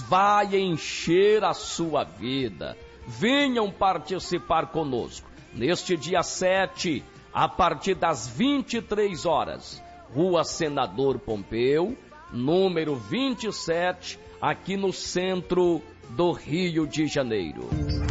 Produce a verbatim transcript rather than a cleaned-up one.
vai encher a sua vida. Venham participar conosco neste dia sete, a partir das vinte e três horas, Rua Senador Pompeu, número vinte e sete, aqui no centro do Rio de Janeiro.